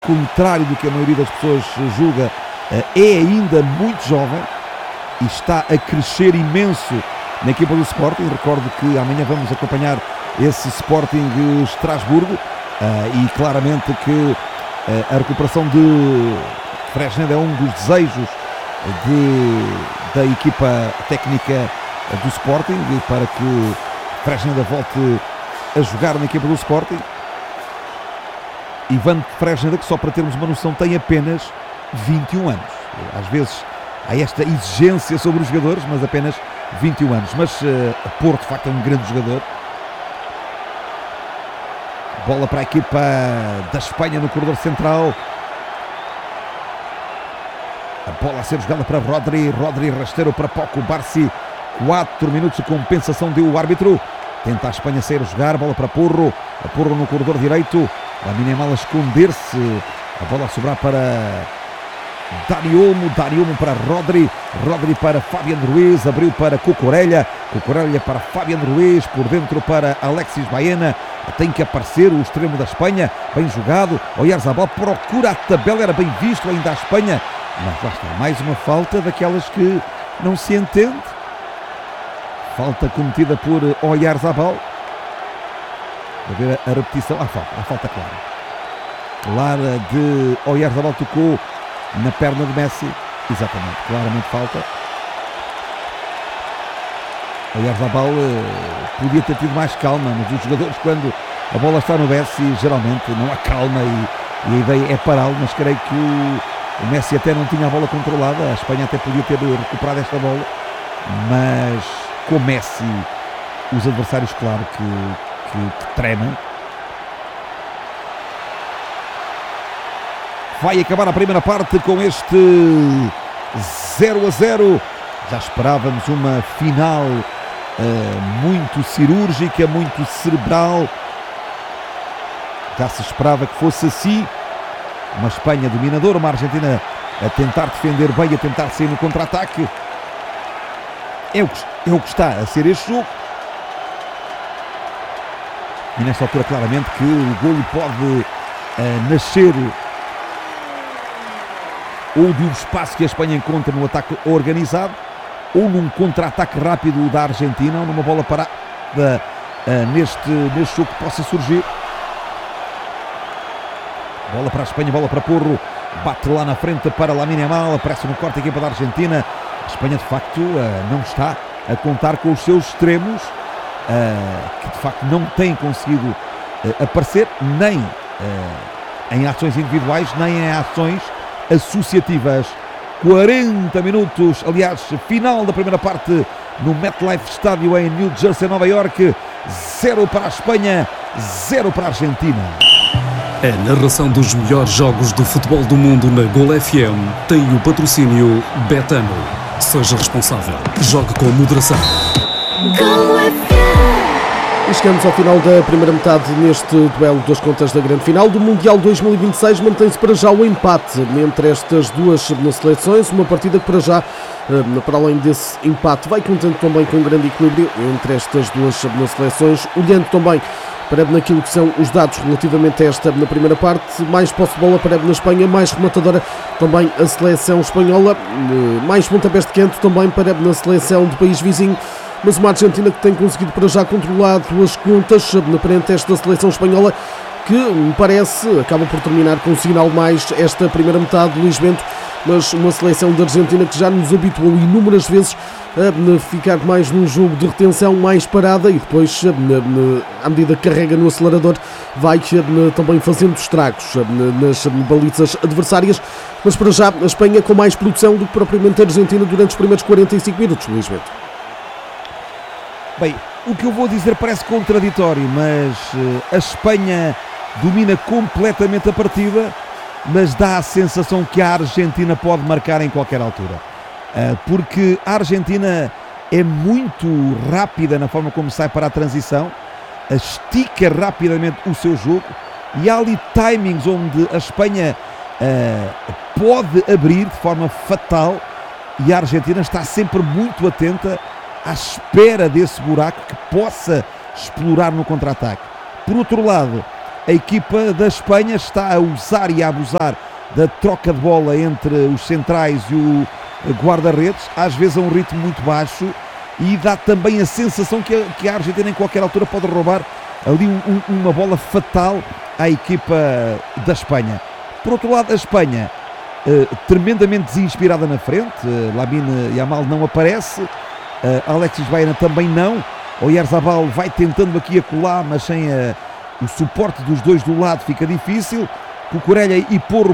contrário do que a maioria das pessoas julga, é ainda muito jovem e está a crescer imenso na equipa do Sporting. Recordo que amanhã vamos acompanhar esse Sporting Estrasburgo e claramente que a recuperação de Fresneda é um dos desejos da equipa técnica do Sporting, para que Fresneda volte a jogar na equipa do Sporting. Ivan Fresneda, que só para termos uma noção tem apenas 21 anos. Às vezes há esta exigência sobre os jogadores, mas apenas 21 anos. Mas Porto, de facto, é um grande jogador. Bola para a equipa da Espanha no corredor central. A bola a ser jogada para Rodri rasteiro para Paco Barsi. 4 minutos de compensação deu o árbitro. Tenta a Espanha sair a jogar. Bola para Porro. A Porro no corredor direito. Lamine Yamal a esconder-se. A bola a sobrar para Dani Olmo para Rodri para Fabian Ruiz, abriu para Cucurella para Fabian Ruiz, por dentro para Alexis Baena. Tem que aparecer o extremo da Espanha, bem jogado. Oyarzabal procura a tabela, era bem visto ainda a Espanha, mas lá está, mais uma falta daquelas que não se entende. Falta cometida por Oyarzabal. A ver a repetição, a falta clara de Oyarzabal, tocou na perna de Messi, exatamente, claramente falta. Oyarzabal podia ter tido mais calma, mas os jogadores, quando a bola está no Messi, geralmente não há calma e a ideia é pará-lo, mas creio que o Messi até não tinha a bola controlada. A Espanha até podia ter recuperado esta bola, mas com o Messi os adversários, claro que tremem. Vai acabar a primeira parte com este 0-0. Já esperávamos uma final muito cirúrgica, muito cerebral. Já se esperava que fosse assim. Uma Espanha dominadora, uma Argentina a tentar defender bem, a tentar sair no contra-ataque. É o que está a ser este jogo. E nesta altura, claramente, que o golo pode nascer ou de um espaço que a Espanha encontra no ataque organizado, ou num contra-ataque rápido da Argentina, ou numa bola parada neste jogo que possa surgir. Bola para a Espanha, bola para Porro, bate lá na frente para Lamine Yamal, aparece no corte a equipa da Argentina. A Espanha, de facto, não está a contar com os seus extremos, que de facto não têm conseguido aparecer, nem em ações individuais, nem em ações associativas. 40 minutos, aliás, final da primeira parte no MetLife Stadium em New Jersey, Nova York. 0 para a Espanha, 0 para a Argentina. A narração dos melhores jogos do futebol do mundo na Gol FM tem o patrocínio Betano. Seja responsável. Jogue com moderação. E chegamos ao final da primeira metade neste duelo das contas da grande final do Mundial 2026. Mantém-se para já o empate entre estas duas seleções. Uma partida que para já, para além desse empate, vai contando também com um grande equilíbrio entre estas duas seleções. Olhando também para naquilo que são os dados relativamente a esta na primeira parte, mais posse de bola para na Espanha, mais rematadora também a seleção espanhola, mais pontapés de canto também para na seleção do país vizinho. Mas uma Argentina que tem conseguido para já controlar as contas perante esta seleção espanhola, que me parece acaba por terminar com um sinal mais esta primeira metade. Luís Bento, mas uma seleção da Argentina que já nos habituou inúmeras vezes a ficar mais num jogo de retenção, mais parada, e depois, à medida que carrega no acelerador, vai também fazendo estragos nas balizas adversárias. Mas para já a Espanha com mais produção do que propriamente a Argentina durante os primeiros 45 minutos, Luís Bento. Bem, o que eu vou dizer parece contraditório, mas a Espanha domina completamente a partida, mas dá a sensação que a Argentina pode marcar em qualquer altura. Porque a Argentina é muito rápida na forma como sai para a transição, estica rapidamente o seu jogo, e há ali timings onde a Espanha pode abrir de forma fatal, e a Argentina está sempre muito atenta à espera desse buraco que possa explorar no contra-ataque. Por outro lado, a equipa da Espanha está a usar e a abusar da troca de bola entre os centrais e o guarda-redes, às vezes a um ritmo muito baixo, e dá também a sensação que a Argentina em qualquer altura pode roubar ali uma bola fatal à equipa da Espanha. Por outro lado, a Espanha tremendamente desinspirada na frente, Lamine Yamal não aparece, Alexis Baena também não, Oyarzabal vai tentando aqui acolá, mas sem o suporte dos dois do lado fica difícil. Cucurella e Porro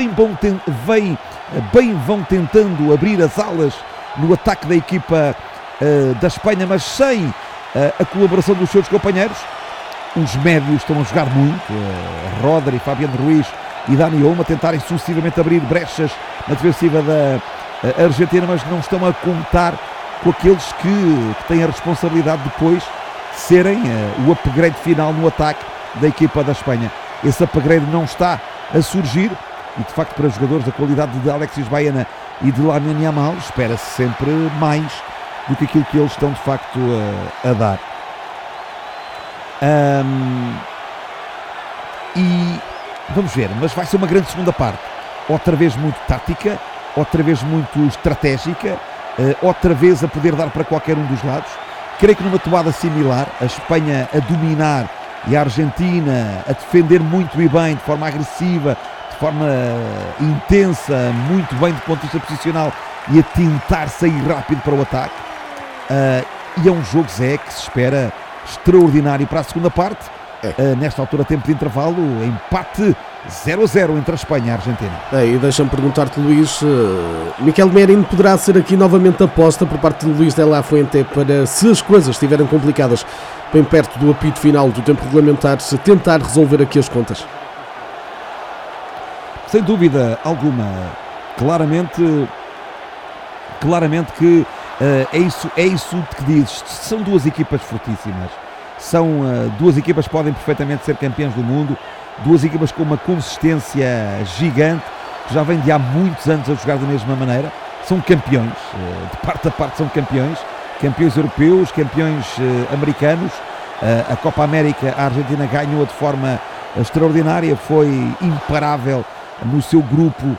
bem vão tentando abrir as alas no ataque da equipa da Espanha, mas sem a colaboração dos seus companheiros. Os médios estão a jogar muito, Rodri, Fabián Ruiz e Dani Olmo a tentarem sucessivamente abrir brechas na defensiva da Argentina, mas não estão a contar com aqueles que têm a responsabilidade depois de serem o upgrade final no ataque da equipa da Espanha. Esse upgrade não está a surgir e, de facto, para jogadores da qualidade de Alexis Baena e de Lamine Yamal, espera-se sempre mais do que aquilo que eles estão, de facto, a dar. E vamos ver, mas vai ser uma grande segunda parte. Outra vez muito tática, outra vez muito estratégica, outra vez a poder dar para qualquer um dos lados. Creio que numa toada similar, a Espanha a dominar e a Argentina a defender muito e bem, de forma agressiva, de forma intensa, muito bem do ponto de vista posicional e a tentar sair rápido para o ataque. E é um jogo, Zé, que se espera extraordinário para a segunda parte. Nesta altura, tempo de intervalo, empate 0-0 entre a Espanha e a Argentina. E deixa-me perguntar-te, Luís, Miquel Merino poderá ser aqui novamente aposta por parte de Luís de la Fuente para, se as coisas estiverem complicadas, bem perto do apito final do tempo regulamentar, se tentar resolver aqui as contas? Sem dúvida alguma, claramente que é isso que dizes. São duas equipas fortíssimas, são duas equipas que podem perfeitamente ser campeãs do mundo, duas equipas com uma consistência gigante, que já vêm de há muitos anos a jogar da mesma maneira, são campeões, de parte a parte são campeões europeus, campeões americanos. A Copa América a Argentina ganhou de forma extraordinária, foi imparável no seu grupo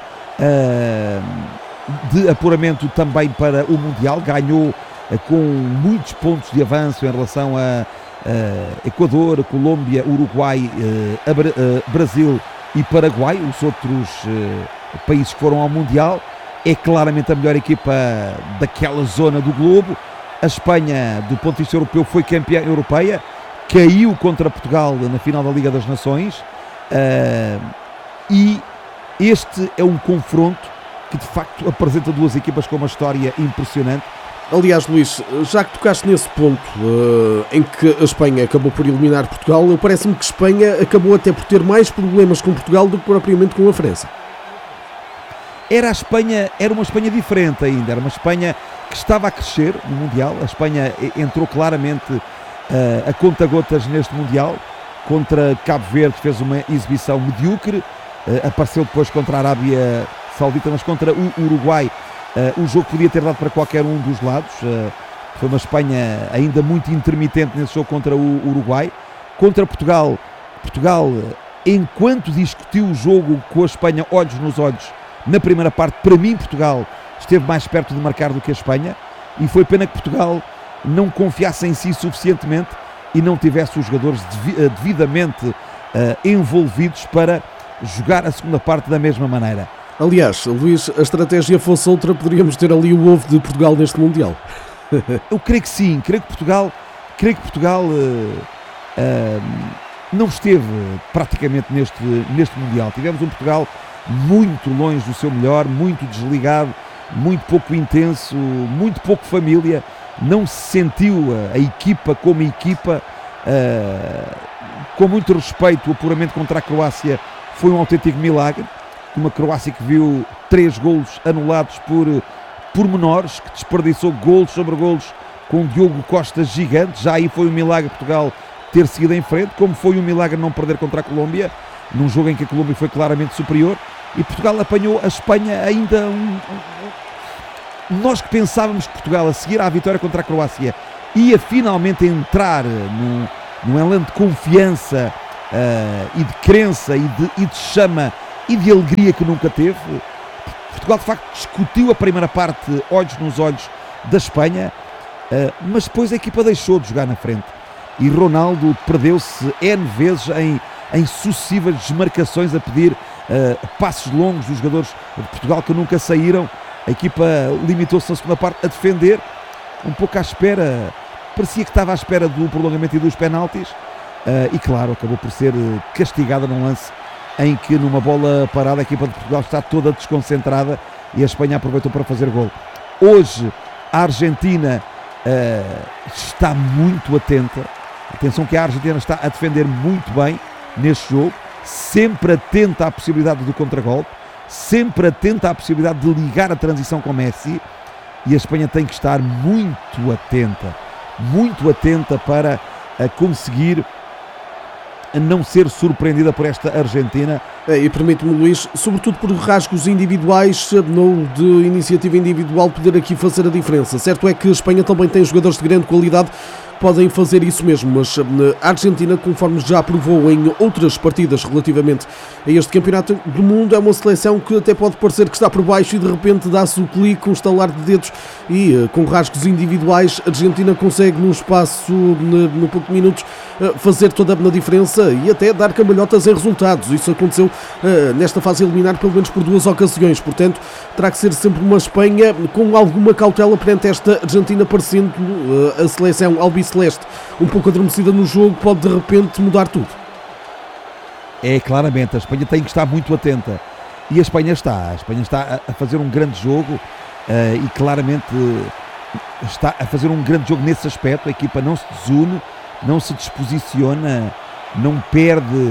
de apuramento também para o Mundial, ganhou com muitos pontos de avanço em relação a Equador, Colômbia, Uruguai, Brasil e Paraguai, os outros países que foram ao Mundial. É claramente a melhor equipa daquela zona do globo. A Espanha, do ponto de vista europeu, foi campeã europeia, caiu contra Portugal na final da Liga das Nações, e este é um confronto que de facto apresenta duas equipas com uma história impressionante. Aliás, Luís, já que tocaste nesse ponto em que a Espanha acabou por eliminar Portugal, parece-me que a Espanha acabou até por ter mais problemas com Portugal do que propriamente com a França. Era uma Espanha diferente ainda, era uma Espanha que estava a crescer no Mundial. A Espanha entrou claramente a conta-gotas neste Mundial. Contra Cabo Verde fez uma exibição medíocre, apareceu depois contra a Arábia Saudita, mas contra o Uruguai o jogo podia ter dado para qualquer um dos lados. Foi uma Espanha ainda muito intermitente nesse jogo contra o Uruguai. Contra Portugal, enquanto discutiu o jogo com a Espanha olhos nos olhos, na primeira parte, para mim Portugal esteve mais perto de marcar do que a Espanha, e foi pena que Portugal não confiasse em si suficientemente e não tivesse os jogadores devidamente envolvidos para jogar a segunda parte da mesma maneira. Aliás, Luís, a estratégia fosse outra, poderíamos ter ali o ovo de Portugal neste Mundial. Eu creio que sim, creio que Portugal não esteve praticamente neste Mundial. Tivemos um Portugal muito longe do seu melhor, muito desligado, muito pouco intenso, muito pouco família. Não se sentiu a equipa como equipa. Com muito respeito, o apuramento contra a Croácia foi um autêntico milagre. Uma Croácia que viu 3 golos anulados por menores, que desperdiçou golos sobre golos com Diogo Costa gigante. Já aí foi um milagre Portugal ter seguido em frente, como foi um milagre não perder contra a Colômbia, num jogo em que a Colômbia foi claramente superior, e Portugal apanhou a Espanha ainda Nós que pensávamos que Portugal, a seguir à vitória contra a Croácia, ia finalmente entrar num elan de confiança e de crença e de chama e de alegria que nunca teve. Portugal de facto discutiu a primeira parte olhos nos olhos da Espanha, mas depois a equipa deixou de jogar na frente e Ronaldo perdeu-se N vezes em sucessivas desmarcações a pedir passos longos dos jogadores de Portugal que nunca saíram. A equipa limitou-se na segunda parte a defender, um pouco à espera, parecia que estava à espera do prolongamento e dos penaltis, e claro, acabou por ser castigada num lance em que numa bola parada a equipa de Portugal está toda desconcentrada e a Espanha aproveitou para fazer gol. Hoje a Argentina está muito atenta, atenção que a Argentina está a defender muito bem neste jogo, sempre atenta à possibilidade do contragolpe, sempre atenta à possibilidade de ligar a transição com Messi, e a Espanha tem que estar muito atenta para conseguir não ser surpreendida por esta Argentina. E permite-me, Luís, sobretudo por rasgos individuais, ou de iniciativa individual, poder aqui fazer a diferença. Certo é que a Espanha também tem jogadores de grande qualidade, podem fazer isso mesmo, mas a Argentina, conforme já provou em outras partidas relativamente a este campeonato do mundo, é uma seleção que até pode parecer que está por baixo e de repente dá-se o clique, um estalar de dedos e com rasgos individuais a Argentina consegue num espaço de poucos minutos fazer toda a diferença e até dar cambalhotas em resultados. Isso aconteceu nesta fase eliminar pelo menos por 2 ocasiões, portanto terá que ser sempre uma Espanha com alguma cautela perante esta Argentina, parecendo a seleção albiceleste um pouco adormecida no jogo, pode de repente mudar tudo. É, claramente, a Espanha tem que estar muito atenta e a Espanha está a fazer um grande jogo e claramente está a fazer um grande jogo nesse aspecto. A equipa não se desune, não se desposiciona, não perde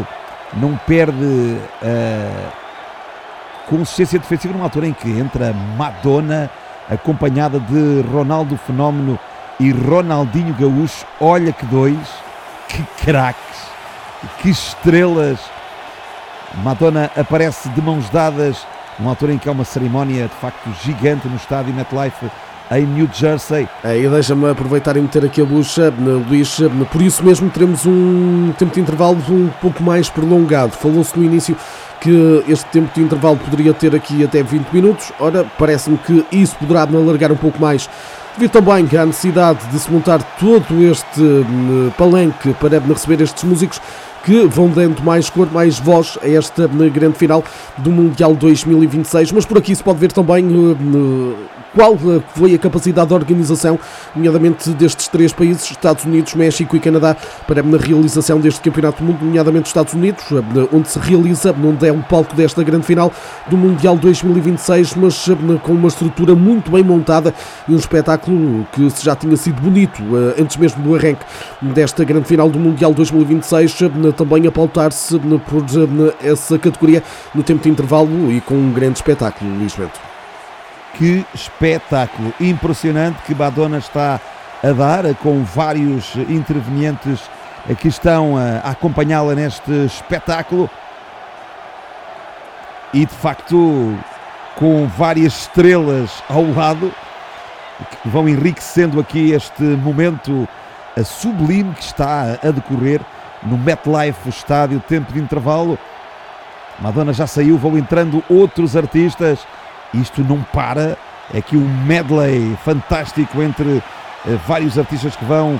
consistência defensiva numa altura em que entra Madonna acompanhada de Ronaldo Fenómeno e Ronaldinho Gaúcho. Olha que dois, que craques, que estrelas. Madonna aparece de mãos dadas numa altura em que há uma cerimónia de facto gigante no estádio MetLife em New Jersey. E deixa-me aproveitar e meter aqui a bucha, Luís, por isso mesmo teremos um tempo de intervalo um pouco mais prolongado. Falou-se no início que este tempo de intervalo poderia ter aqui até 20 minutos, ora, parece-me que isso poderá alargar um pouco mais, devido também à necessidade de se montar todo este palanque para receber estes músicos que vão dando mais cor, mais voz a esta grande final do Mundial 2026, mas por aqui se pode ver também qual foi a capacidade de organização, nomeadamente destes 3 países, Estados Unidos, México e Canadá, para a realização deste Campeonato do Mundo, nomeadamente os Estados Unidos, onde se realiza, onde é um palco desta grande final do Mundial 2026, mas com uma estrutura muito bem montada e um espetáculo que já tinha sido bonito antes mesmo do arranque desta grande final do Mundial 2026, também a pautar-se por essa categoria no tempo de intervalo e com um grande espetáculo, Luís Bento. Que espetáculo impressionante que Madonna está a dar, com vários intervenientes que estão a acompanhá-la neste espetáculo e de facto com várias estrelas ao lado que vão enriquecendo aqui este momento sublime que está a decorrer no MetLife estádio, tempo de intervalo. Madonna já saiu, vão entrando outros artistas. Isto não para, é aqui um medley fantástico entre vários artistas que vão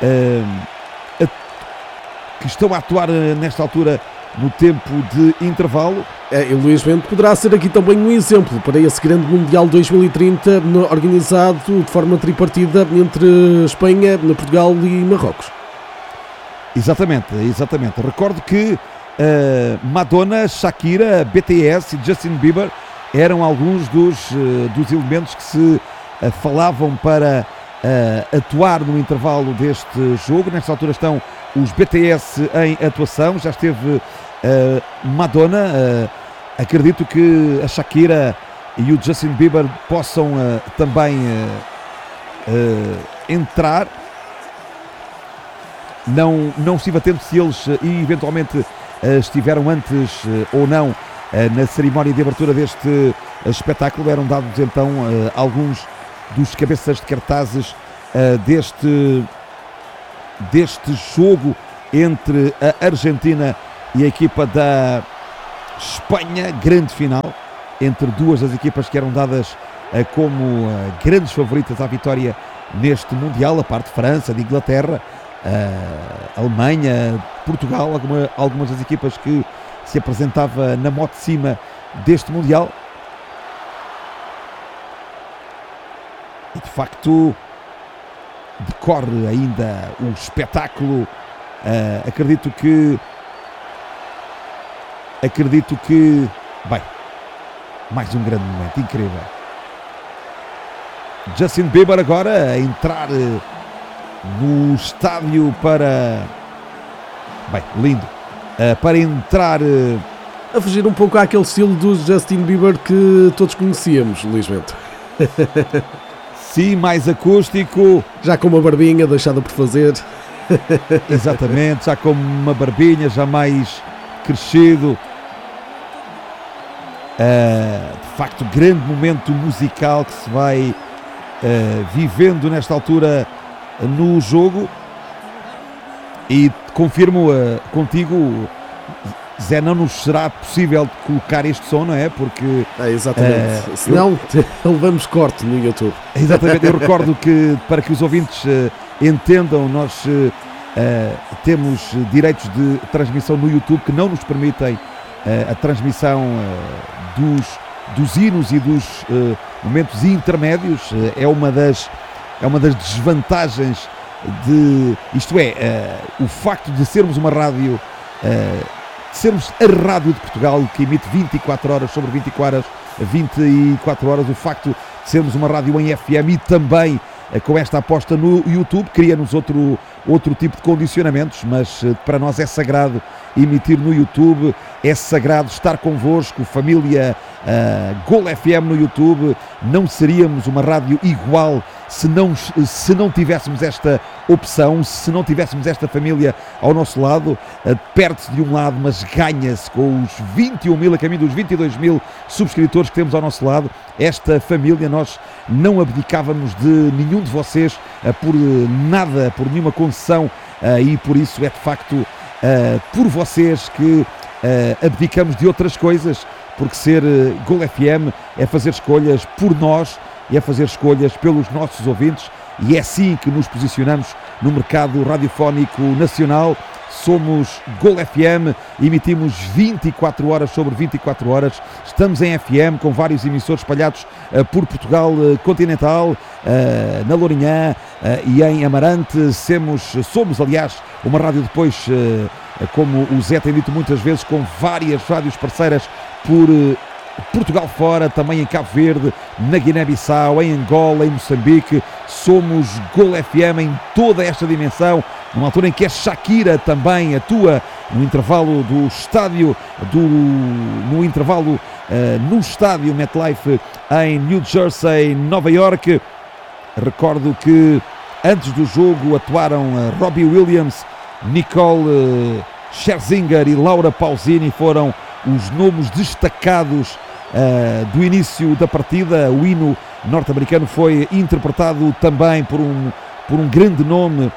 que estão a atuar nesta altura no tempo de intervalo. E Luís Bento poderá ser aqui também um exemplo para esse grande Mundial 2030 organizado de forma tripartida entre Espanha, Portugal e Marrocos. Exatamente. Recordo que Madonna, Shakira, BTS e Justin Bieber eram alguns dos elementos que se falavam para atuar no intervalo deste jogo. Nesta altura estão os BTS em atuação, já esteve Madonna. Acredito que a Shakira e o Justin Bieber possam também entrar. Não estive atento se eles eventualmente estiveram antes ou não na cerimónia de abertura deste espetáculo. Eram dados então alguns dos cabeças de cartazes deste jogo entre a Argentina e a equipa da Espanha, grande final entre duas das equipas que eram dadas como grandes favoritas à vitória neste Mundial, a parte de França, de Inglaterra, Alemanha, Portugal, algumas das equipas que se apresentava na moto de cima deste Mundial. E de facto decorre ainda o espetáculo. Acredito que bem, mais um grande momento, incrível. Justin Bieber agora a entrar no estádio para, bem, lindo, para entrar a fugir um pouco àquele estilo do Justin Bieber que todos conhecíamos, Luís Bento. Sim, mais acústico, já com uma barbinha deixada por fazer. Exatamente, já com uma barbinha, já mais crescido. De facto, grande momento musical que se vai vivendo nesta altura no jogo. E confirmo contigo, Zé, não nos será possível colocar este som, não é? Porque exatamente, senão levamos corte no YouTube. Exatamente, eu recordo que para que os ouvintes entendam, nós temos direitos de transmissão no YouTube que não nos permitem a transmissão dos hinos e dos momentos intermédios. É uma das desvantagens isto é, o facto de sermos uma rádio, sermos a Rádio de Portugal, que emite 24 horas sobre 24 horas, o facto de sermos uma rádio em FM e também com esta aposta no YouTube, cria-nos outro tipo de condicionamentos, mas para nós é sagrado emitir no YouTube, é sagrado estar convosco, família Gol FM no YouTube. Não seríamos uma rádio igual se não tivéssemos esta opção, se não tivéssemos esta família ao nosso lado. Perde-se de um lado, mas ganha-se com os 21 mil, a caminho dos 22 mil subscritores que temos ao nosso lado. Esta família, nós não abdicávamos de nenhum de vocês por nada, por nenhuma concessão, e por isso é de facto por vocês que abdicamos de outras coisas, porque ser Gol FM é fazer escolhas por nós e é fazer escolhas pelos nossos ouvintes, e é assim que nos posicionamos no mercado radiofónico nacional. Somos Gol FM, emitimos 24 horas sobre 24 horas, estamos em FM com vários emissores espalhados por Portugal continental, na Lourinhã e em Amarante. Somos aliás uma rádio depois, como o Zé tem dito muitas vezes, com várias rádios parceiras por Portugal fora, também em Cabo Verde, na Guiné-Bissau, em Angola, em Moçambique. Somos Gol FM em toda esta dimensão, numa altura em que a Shakira também atua no intervalo do estádio, no estádio MetLife em New Jersey, Nova York. Recordo que antes do jogo atuaram Robbie Williams, Nicole Scherzinger e Laura Pausini, foram os nomes destacados do início da partida. O hino norte-americano foi interpretado também por um grande nome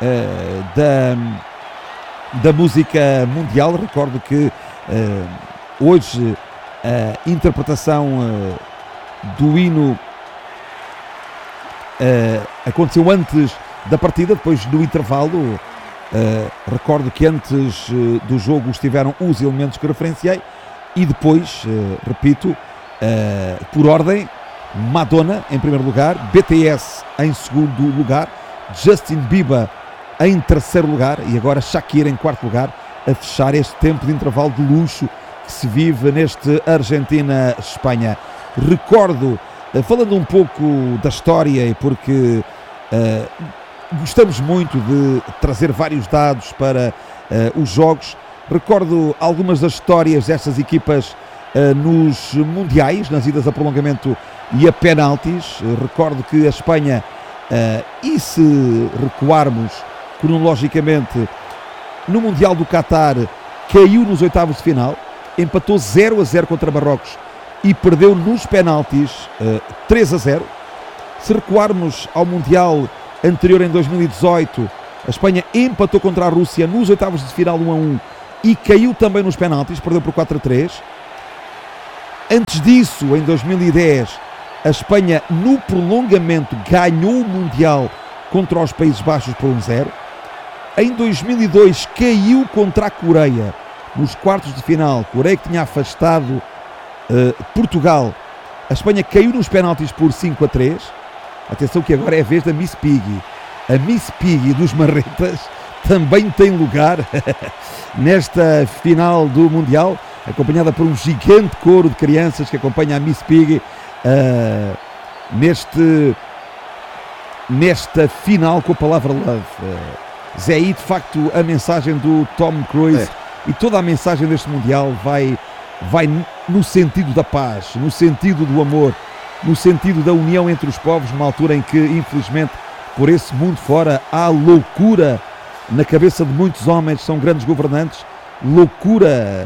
da música mundial. Recordo que hoje a interpretação do hino aconteceu antes da partida, depois do intervalo. Recordo que antes do jogo estiveram os elementos que referenciei e depois, repito, por ordem: Madonna em primeiro lugar, BTS em segundo lugar, Justin Bieber em terceiro lugar e agora Shakira em quarto lugar, a fechar este tempo de intervalo de luxo que se vive neste Argentina-Espanha. Recordo, falando um pouco da história, e porque gostamos muito de trazer vários dados para os jogos, recordo algumas das histórias destas equipas nos mundiais, nas idas a prolongamento e a penaltis. Recordo que a Espanha, e se recuarmos cronologicamente, no Mundial do Qatar caiu nos oitavos de final, empatou 0-0 contra Marrocos e perdeu nos penaltis 3-0. Se recuarmos ao Mundial anterior, em 2018, a Espanha empatou contra a Rússia nos oitavos de final 1-1 e caiu também nos penaltis, perdeu por 4-3. Antes disso, em 2010, a Espanha no prolongamento ganhou o Mundial contra os Países Baixos por 1-0. Em 2002 caiu contra a Coreia nos quartos de final. Coreia que tinha afastado Portugal. A Espanha caiu nos penaltis por 5-3. Atenção que agora é a vez da Miss Piggy. A Miss Piggy dos Marretas também tem lugar nesta final do Mundial, acompanhada por um gigante coro de crianças que acompanha a Miss Piggy nesta final com a palavra love. Zé, e de facto a mensagem do Tom Cruise e toda a mensagem deste Mundial vai no sentido da paz, no sentido do amor, no sentido da união entre os povos, numa altura em que, infelizmente, por esse mundo fora, há loucura na cabeça de muitos homens, são grandes governantes, loucura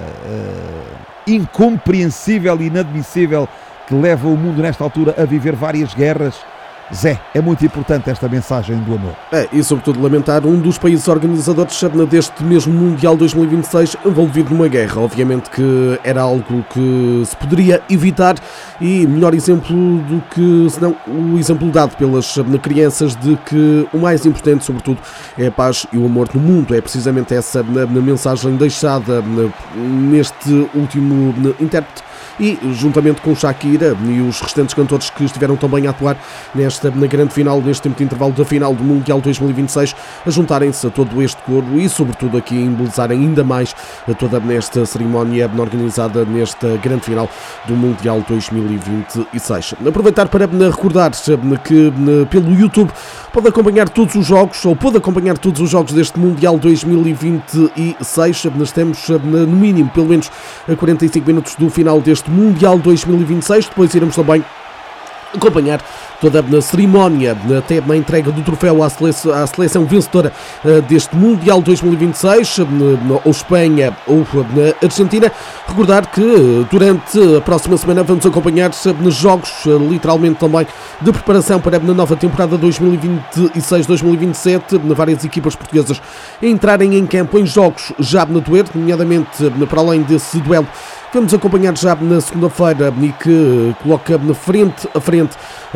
incompreensível e inadmissível que leva o mundo nesta altura a viver várias guerras. Zé, é muito importante esta mensagem do amor. E sobretudo lamentar um dos países organizadores deste mesmo Mundial 2026 envolvido numa guerra. Obviamente que era algo que se poderia evitar e melhor exemplo do que, senão, o exemplo dado pelas crianças de que o mais importante, sobretudo, é a paz e o amor no mundo. É precisamente essa mensagem deixada neste último intérprete. E juntamente com Shakira e os restantes cantores que estiveram também a atuar na grande final, neste tempo de intervalo da final do Mundial 2026, a juntarem-se a todo este coro e sobretudo aqui a embelezarem ainda mais a toda esta cerimónia organizada nesta grande final do Mundial 2026. Aproveitar para recordar que pelo YouTube pode acompanhar todos os jogos, ou pode acompanhar todos os jogos deste Mundial 2026. Estamos no mínimo, pelo menos, a 45 minutos do final deste Mundial 2026. Depois iremos também acompanhar toda a cerimónia, até na entrega do troféu à seleção vencedora deste Mundial 2026, ou Espanha ou Argentina. Recordar que durante a próxima semana vamos acompanhar jogos, literalmente também, de preparação para a nova temporada 2026-2027, várias equipas portuguesas entrarem em campo em jogos já na Duero, nomeadamente para além desse duelo vamos acompanhar já na segunda-feira e que coloca frente a frente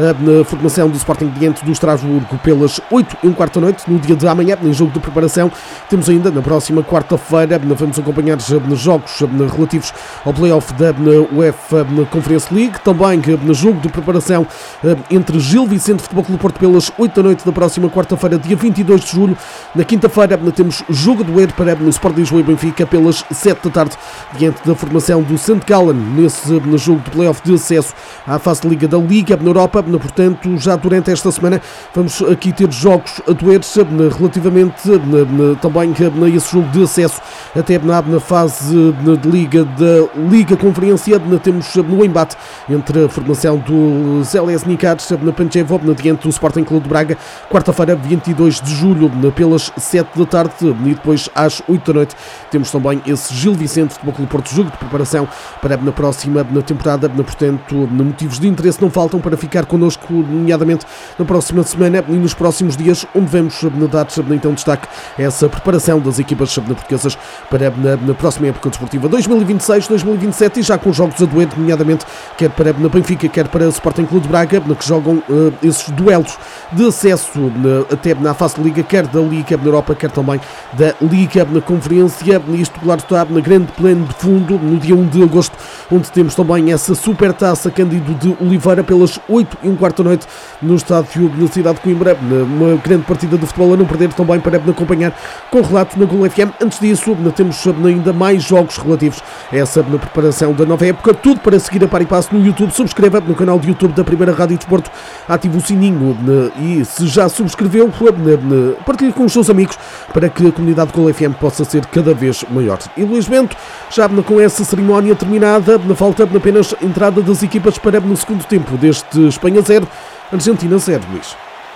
a formação do Sporting diante do Estrasburgo pelas 8h15 da noite, no dia de amanhã, em jogo de preparação. Temos ainda na próxima quarta-feira, vamos acompanhar jogos relativos ao play-off da UEFA Conference League, também no jogo de preparação entre Gil Vicente Futebol Clube do Porto pelas 8 da noite da próxima quarta-feira, dia 22 de julho. Na quinta-feira temos jogo do Duero para o Sport Lisboa e Benfica pelas 7 da tarde, diante da formação do St. Gallen, nesse jogo de play-off de acesso à fase de Liga da Liga na Europa. Portanto, já durante esta semana vamos aqui ter jogos a doer relativamente também a esse jogo de acesso até na fase de Liga da Liga Conferência. Temos no embate entre a formação do Željezničar na Pančevo diante do Sporting Clube de Braga, quarta-feira 22 de julho pelas 7 da tarde, e depois às 8 da noite temos também esse Gil Vicente Futebol Clube do Porto, jogo de preparação para na próxima temporada. Portanto, motivos de interesse não faltam para ficar connosco, nomeadamente na próxima semana e nos próximos dias, onde vamos dar então destaque a essa preparação das equipas portuguesas para na próxima época desportiva 2026-2027, e já com jogos a doer, nomeadamente quer para na Benfica, quer para o Sporting Clube de Braga, que jogam esses duelos de acesso até na fase de Liga, quer da Liga na Europa, quer também da Liga na Conferência. Isto, claro está, na grande plano de fundo, no dia 1 de agosto, onde temos também essa Supertaça Cândido de Oliveira pelas 8h15 da noite no estádio da cidade de Coimbra. Uma grande partida de futebol a não perder também para acompanhar com relato na Gol FM. Antes disso, temos ainda mais jogos relativos a essa preparação da nova época. Tudo para seguir a par e passo no YouTube. Subscreva no canal de YouTube da Primeira Rádio Desporto, ative o sininho e, se já subscreveu, partilhe com os seus amigos para que a comunidade Gol FM possa ser cada vez maior. E Luís Bento, já com essa cerimónia terminada, falta apenas a entrada das equipas para no segundo tempo deste Espanha 0, Argentina 0, Luís.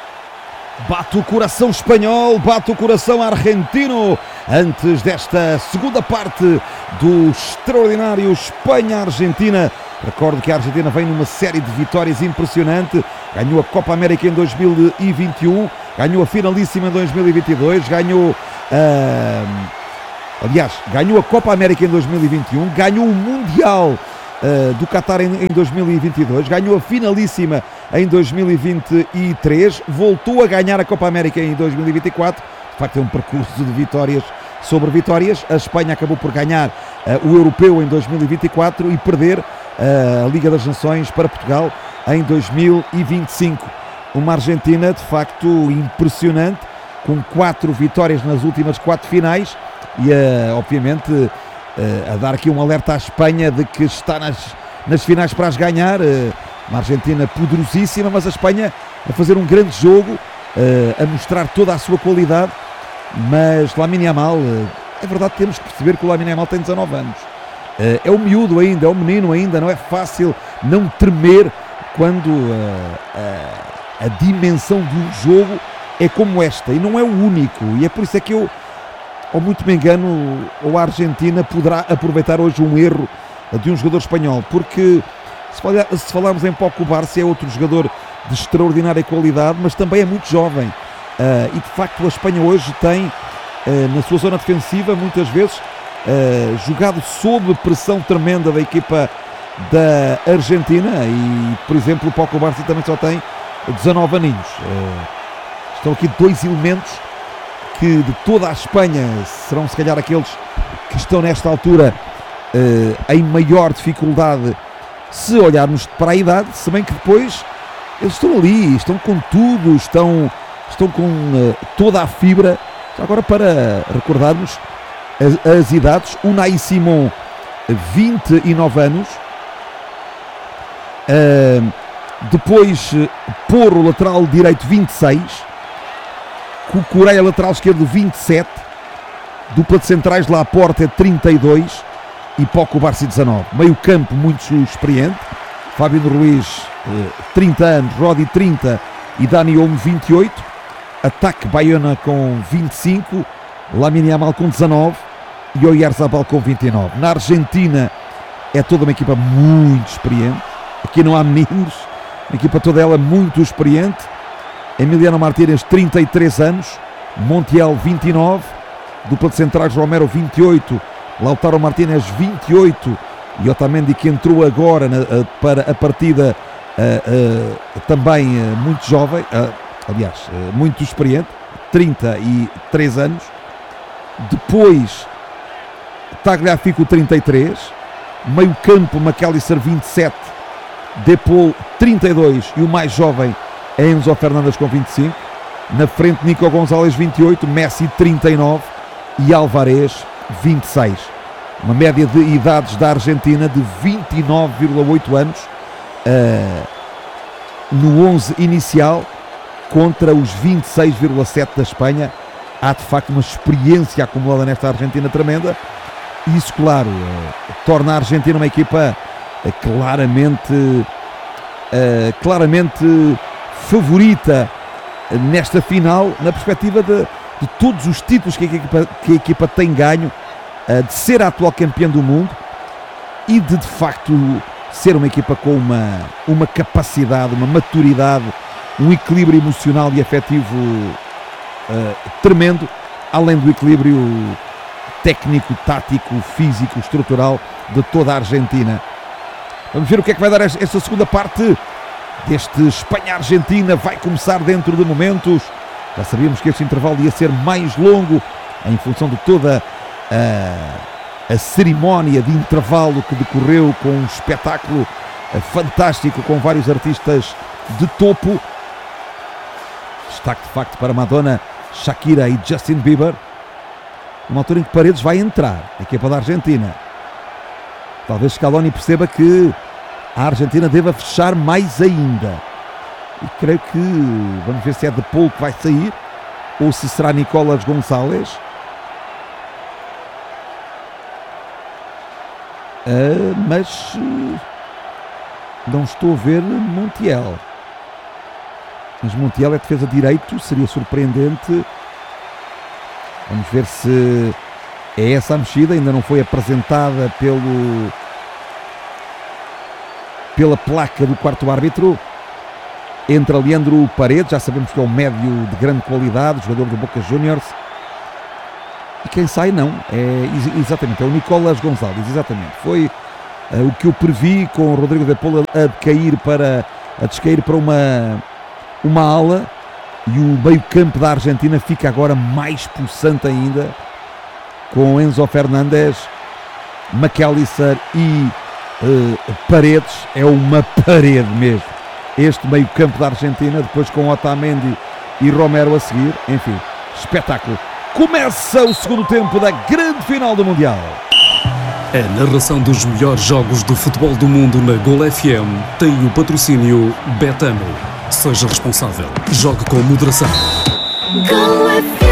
Bate o coração espanhol, bate o coração argentino, antes desta segunda parte do extraordinário Espanha-Argentina. Recordo que a Argentina vem numa série de vitórias impressionante, ganhou a Copa América em 2021, ganhou a finalíssima em 2022, ganhou Aliás, ganhou a Copa América em 2021, ganhou o Mundial do Qatar em 2022, ganhou a finalíssima em 2023, voltou a ganhar a Copa América em 2024. De facto é um percurso de vitórias sobre vitórias. A Espanha acabou por ganhar o Europeu em 2024 e perder a Liga das Nações para Portugal em 2025. Uma Argentina de facto impressionante, com 4 vitórias nas últimas 4 finais e obviamente a dar aqui um alerta à Espanha de que está nas finais para as ganhar. Uma Argentina poderosíssima, mas a Espanha a fazer um grande jogo, a mostrar toda a sua qualidade. Mas Lamine Yamal, é verdade que temos que perceber que o Lamine Yamal tem 19 anos. É um miúdo ainda, é um menino ainda, não é fácil não tremer quando a dimensão de um jogo é como esta, e não é o único, e é por isso é que eu, ou muito me engano, ou a Argentina poderá aproveitar hoje um erro de um jogador espanhol, porque se falarmos em Paco Barça, é outro jogador de extraordinária qualidade, mas também é muito jovem, e de facto a Espanha hoje tem na sua zona defensiva muitas vezes jogado sob pressão tremenda da equipa da Argentina, e por exemplo o Paco Barça também só tem 19 aninhos. Estão aqui 2 elementos que de toda a Espanha serão se calhar aqueles que estão nesta altura em maior dificuldade se olharmos para a idade, se bem que depois eles estão ali, estão com tudo, estão com toda a fibra. Agora, para recordarmos as idades, Unai Simon 29 anos, depois Porro lateral direito 26, Cucurella lateral esquerdo 27, dupla de centrais lá à porta 32 e Paco Barça 19. Meio campo muito experiente, Fábio Ruiz 30 anos, Rodi 30 e Dani Olmo 28. Ataque Bayona com 25, Lamine Yamal com 19 e Oyarzabal com 29. Na Argentina é toda uma equipa muito experiente, aqui não há meninos, a equipa toda ela muito experiente. Emiliano Martínez 33 anos, Montiel 29, dupla de centrais Romero 28, Lautaro Martínez 28 e Otamendi, que entrou agora para a partida, também muito jovem, aliás, muito experiente, 33 anos. Depois Tagliafico 33, meio campo McAllister 27, Depol 32 e o mais jovem é Enzo Fernandes com 25. Na frente Nico Gonzalez 28, Messi 39 e Alvarez 26. Uma média de idades da Argentina de 29,8 anos no 11 inicial contra os 26,7 da Espanha. Há de facto uma experiência acumulada nesta Argentina tremenda, e isso, claro, torna a Argentina uma equipa claramente favorita nesta final, na perspectiva de todos os títulos que a equipa tem ganho, de ser a atual campeã do mundo e de facto ser uma equipa com uma capacidade, uma maturidade, um equilíbrio emocional e afetivo tremendo, além do equilíbrio técnico, tático, físico, estrutural de toda a Argentina. Vamos ver o que é que vai dar esta segunda parte deste Espanha-Argentina. Vai começar dentro de momentos. Já sabíamos que este intervalo ia ser mais longo em função de toda a cerimónia de intervalo que decorreu com um espetáculo fantástico com vários artistas de topo. Destaque de facto para Madonna, Shakira e Justin Bieber. Numa altura em que Paredes vai entrar, a equipa da Argentina. Talvez Scaloni perceba que a Argentina deva fechar mais ainda. E creio que, vamos ver se é De Paul que vai sair ou se será Nicolás González. Mas não estou a ver Montiel. Mas Montiel é defesa de direito, seria surpreendente. Vamos ver se é essa a mexida, ainda não foi apresentada pela placa do quarto árbitro. Entra Leandro Paredes, já sabemos que é um médio de grande qualidade, jogador do Boca Juniors. E quem sai não, exatamente, é o Nicolas Gonzalez, exatamente. Foi o que eu previ com o Rodrigo de Paul a descair para uma ala, e o meio-campo da Argentina fica agora mais pulsante ainda, com Enzo Fernandes, McAllister e Paredes. É uma parede mesmo este meio-campo da Argentina, depois com Otamendi e Romero a seguir. Enfim, espetáculo. Começa o segundo tempo da grande final do Mundial. A narração dos melhores jogos do futebol do mundo na Gol FM tem o patrocínio Betano. Seja responsável. Jogue com moderação. Gol FM.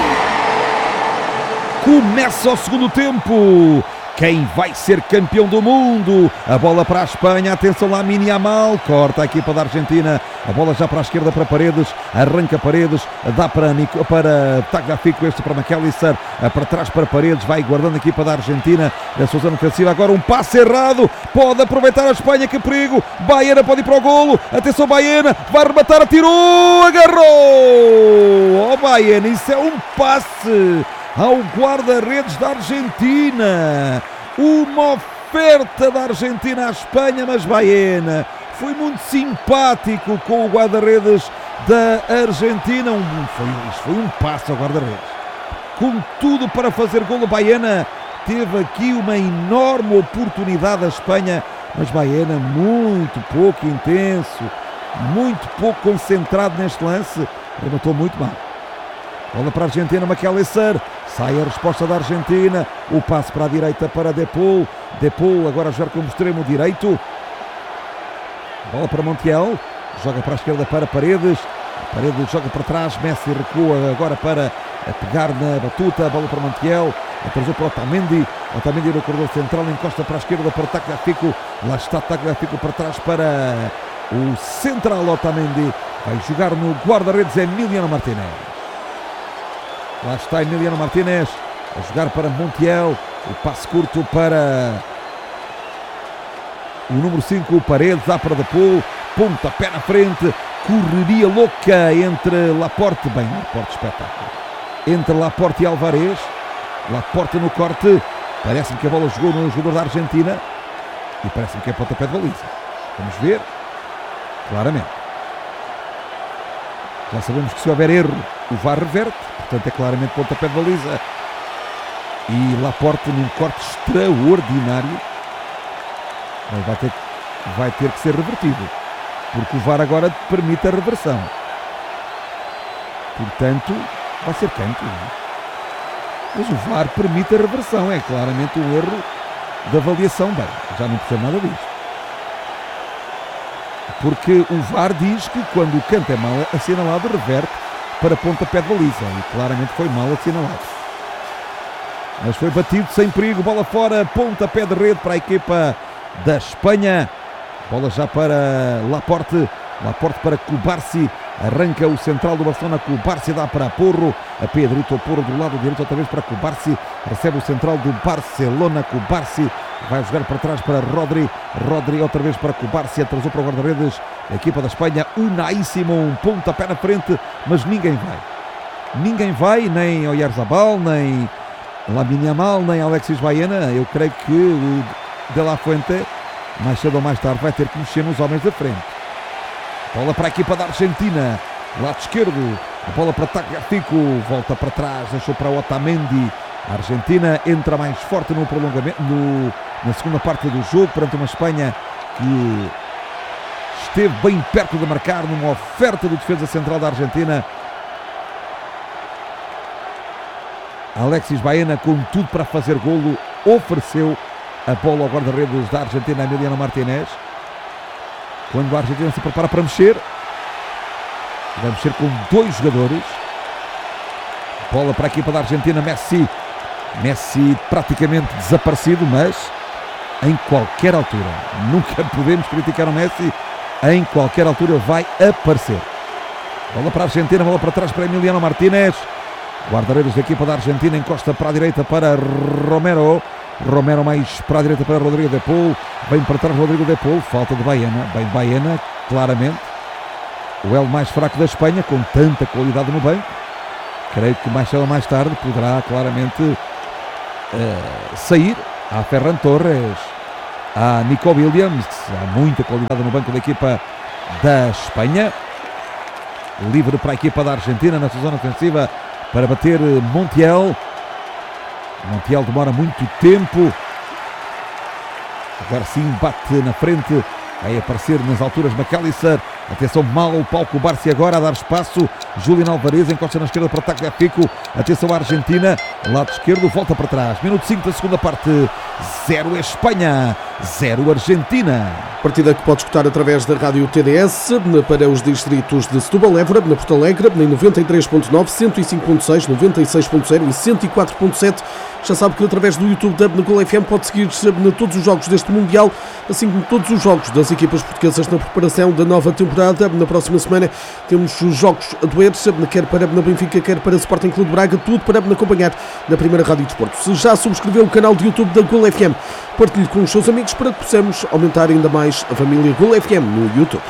Começa o segundo tempo. Quem vai ser campeão do mundo? A bola para a Espanha, atenção lá, Lamine Yamal, corta a equipa da Argentina, a bola já para a esquerda para Paredes, arranca Paredes, dá para Tagliafico, este para McAllister, para trás para Paredes, vai guardando a equipa da Argentina, a sua zona ofensiva, agora um passe errado, pode aproveitar a Espanha, que perigo, Baena pode ir para o golo, atenção Baena, vai rematar, atirou, agarrou, Baena, isso é um passe ao guarda-redes da Argentina, uma oferta da Argentina à Espanha, mas Baena foi muito simpático com o guarda-redes da Argentina, foi um passo ao guarda-redes, com tudo para fazer golo. Baena teve aqui uma enorme oportunidade da Espanha, mas Baena muito pouco intenso, muito pouco concentrado neste lance, rematou muito mal. Bola para a Argentina, McAllister, sai a resposta da Argentina, o passe para a direita para De Paul agora a jogar como extremo direito, bola para Montiel, joga para a esquerda para Paredes joga para trás, Messi recua agora para pegar na batuta, bola para Montiel, atrasou para Otamendi no corredor central, encosta para a esquerda para Tagliafico, lá está Tagliafico para trás para o central Otamendi, vai jogar no guarda-redes Emiliano Martínez. Lá está Emiliano Martínez a jogar para Montiel, o passe curto para o número 5, Paredes, dá para De Paul, pontapé na frente, correria louca entre Laporte, Laporte espetáculo, entre Laporte e Alvarez, Laporte no corte, parece-me que a bola jogou no jogador da Argentina e parece-me que é pontapé de baliza, vamos ver, claramente. Já sabemos que se houver erro, o VAR reverte, portanto é claramente pontapé de baliza. E Laporte num corte extraordinário, mas vai ter que ser revertido, porque o VAR agora permite a reversão. Portanto, vai ser canto. Mas o VAR permite a reversão, é claramente um erro de avaliação. Já não percebo nada disto. Porque o VAR diz que quando o canto é mal assinalado, reverte para pontapé de baliza, e claramente foi mal assinalado. Mas foi batido sem perigo, bola fora, pontapé de rede para a equipa da Espanha. Bola já para Laporte para Cubarsí, arranca o central do Barcelona, Cubarsí dá para Porro, a Pedrito Porro do lado direito outra vez para Cubarsí, recebe o central do Barcelona, Cubarsí vai jogar para trás para Rodri outra vez para Cubarsí, atrasou para o guarda-redes, a equipa da Espanha, Unai Simón, pontapé na frente, mas ninguém vai, nem Oyarzabal, nem Lamine Yamal, nem Alexis Baena. Eu creio que o De La Fuente, mais cedo ou mais tarde, vai ter que mexer nos homens da frente. Bola para a equipa da Argentina, lado esquerdo, a bola para Tagliafico, volta para trás, deixou para Otamendi. A Argentina entra mais forte no prolongamento, na segunda parte do jogo, perante uma Espanha que esteve bem perto de marcar numa oferta do defesa central da Argentina. Alexis Baena, com tudo para fazer golo, ofereceu a bola ao guarda-redes da Argentina, Emiliano Martínez. Quando a Argentina se prepara para mexer, vai mexer com dois jogadores. Bola para a equipa da Argentina, Messi praticamente desaparecido, mas em qualquer altura, nunca podemos criticar o Messi, em qualquer altura vai aparecer. Bola para a Argentina, bola para trás para Emiliano Martínez. Guarda-redes da equipa da Argentina, encosta para a direita para Romero mais para a direita para Rodrigo De Paul, vem para trás Rodrigo De Paul, falta de Baena, claramente o elo mais fraco da Espanha, com tanta qualidade no banco, creio que mais cedo ou mais tarde poderá claramente sair. Há Ferran Torres, há Nico Williams, há muita qualidade no banco da equipa da Espanha. Livre para a equipa da Argentina na sua zona ofensiva para bater Montiel. Montiel demora muito tempo. Agora sim bate na frente. Vai aparecer nas alturas McAllister. Atenção, mal Pau Cubarsí agora a dar espaço. Julián Álvarez encosta na esquerda para o ataque da Fico. Atenção à Argentina. Lado esquerdo, volta para trás. Minuto 5 da segunda parte. 0 Espanha, 0 Argentina. Partida que pode escutar através da rádio TDS para os distritos de Setúbal, Évora, na Porto Alegre, em 93.9, 105.6, 96.0 e 104.7. Já sabe que através do YouTube da Gol FM pode seguir todos os jogos deste Mundial, assim como todos os jogos das equipas portuguesas na preparação da nova temporada. Na próxima semana temos os jogos a doer, quer para na Benfica, quer para Sporting Clube de Braga, tudo para acompanhar na primeira Rádio de Desporto. Se já subscreveu o canal de YouTube da Gol FM, partilhe com os seus amigos para que possamos aumentar ainda mais a família Gol FM no YouTube.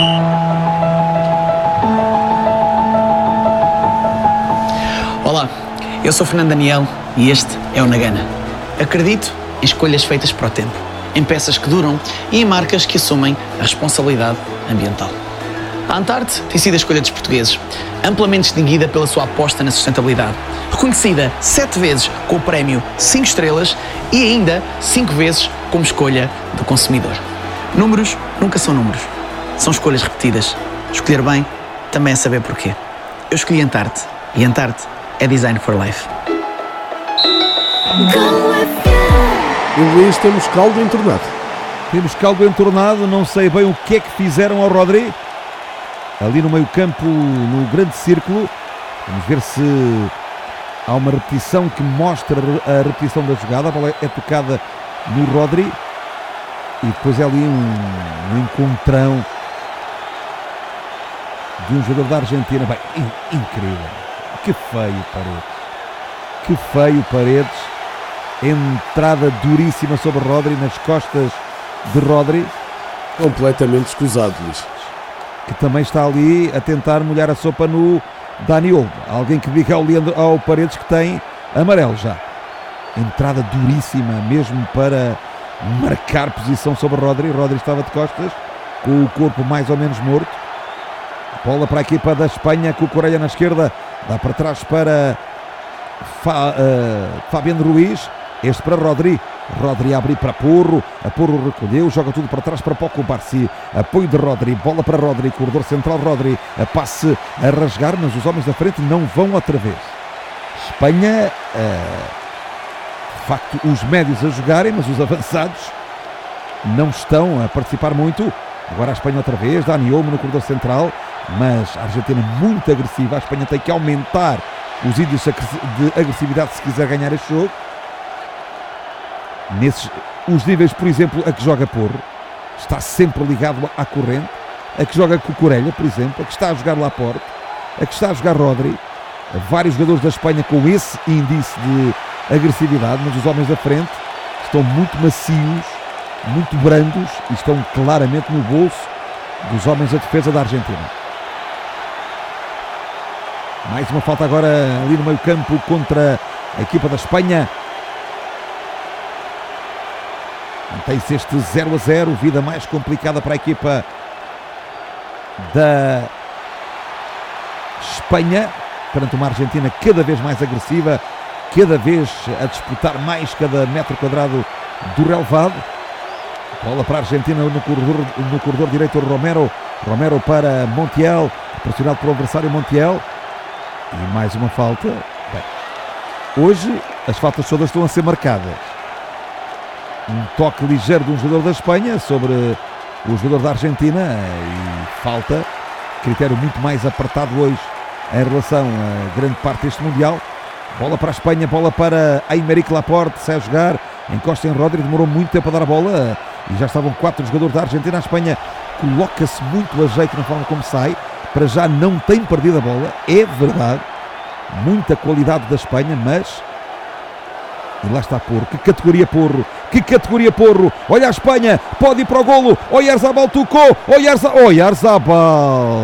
Olá, eu sou Fernando Daniel e este é o Nagana. Acredito em escolhas feitas para o tempo, em peças que duram e em marcas que assumem a responsabilidade ambiental. A Antarte tem sido a escolha dos portugueses, amplamente distinguida pela sua aposta na sustentabilidade, reconhecida 7 vezes com o prémio 5 estrelas e ainda 5 vezes como escolha do consumidor. Números nunca são números, são escolhas repetidas. Escolher bem também é saber porquê. Eu escolhi Antarte e Antarte é Design for Life. Em Luís temos caldo entornado. Temos caldo entornado, não sei bem o que é que fizeram ao Rodri. Ali no meio campo, no grande círculo. Vamos ver se há uma repetição que mostra a repetição da jogada. A bola é tocada no Rodri. E depois é ali um encontrão de um jogador da Argentina. Bem, incrível. Que feio, Paredes. Que feio, Paredes. Entrada duríssima sobre Rodri, nas costas de Rodri. Completamente escusado, Luís. Que também está ali a tentar molhar a sopa no Dani Olmo. Alguém que diga ao Paredes que tem amarelo já. Entrada duríssima mesmo para marcar posição sobre Rodri. Rodri estava de costas, com o corpo mais ou menos morto. Bola para a equipa da Espanha, com o Correia na esquerda. Dá para trás para Fabián Ruiz. Este para Rodri. Rodri abre para Porro. A Porro recolheu, joga tudo para trás para Pau Cubarsí. Apoio de Rodri, bola para Rodri, corredor central Rodri. A passe a rasgar, mas os homens da frente não vão outra vez. Espanha, de facto, os médios a jogarem, mas os avançados não estão a participar muito. Agora a Espanha outra vez, Dani Olmo no corredor central, mas a Argentina muito agressiva. A Espanha tem que aumentar os índices de agressividade se quiser ganhar este jogo. Os níveis, por exemplo, a que joga Porro, está sempre ligado à corrente. A que joga Cucurella, por exemplo, a que está a jogar Laporte, a que está a jogar Rodri. Vários jogadores da Espanha com esse índice de agressividade, mas os homens da frente estão muito macios, muito brandos e estão claramente no bolso dos homens da defesa da Argentina. Mais uma falta agora ali no meio campo contra a equipa da Espanha. Mantém-se este 0-0, vida mais complicada para a equipa da Espanha, perante uma Argentina cada vez mais agressiva, cada vez a disputar mais cada metro quadrado do relevado. Bola para a Argentina no corredor direito, Romero para Montiel, pressionado pelo adversário Montiel. E mais uma falta. Bem, hoje as faltas todas estão a ser marcadas. Um toque ligeiro de um jogador da Espanha sobre o jogador da Argentina e falta. Critério muito mais apertado hoje em relação a grande parte deste Mundial. Bola para a Espanha, bola para Aymeric Laporte, sai a jogar, encosta em Rodri, demorou muito tempo a dar a bola e já estavam 4 jogadores da Argentina. A Espanha coloca-se muito a jeito na forma como sai, para já não tem perdido a bola, é verdade, muita qualidade da Espanha, mas... E lá está Porro, que categoria Porro, olha a Espanha, pode ir para o golo, Oyarzabal tocou, Oyarzabal,